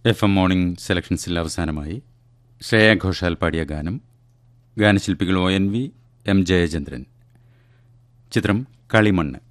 FM morning സെലക്ഷൻസിൽ അവസാനമായി ശ്രേയ ഘോഷാൽ പാടിയ ഗാനം. ഗാനശില്പികൾ ONV, M. ജയചന്ദ്രൻ. ചിത്രം കളിമണ്ണ്.